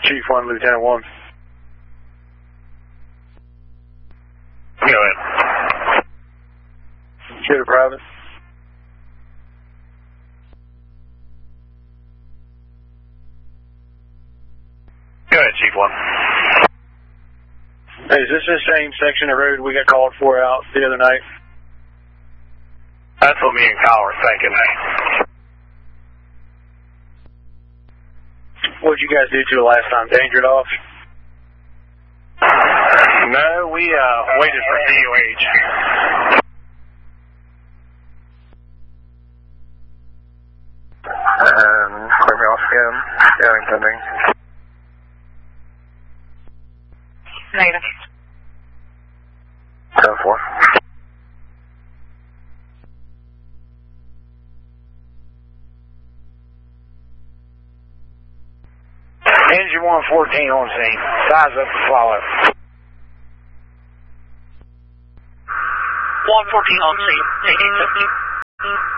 Chief 1, Lieutenant 1. Go ahead. Shooter private. Go ahead, Chief 1. Hey, is this the same section of road we got called for out the other night? That's what me and Kyle were thinking. What'd you guys do to it last time? Danger it off? No, we waited for DOH. Clear me off again. Scanning pending. Negative. 10-4. Engine 114 on scene. Size up for follow. 114 on scene. Taking 50.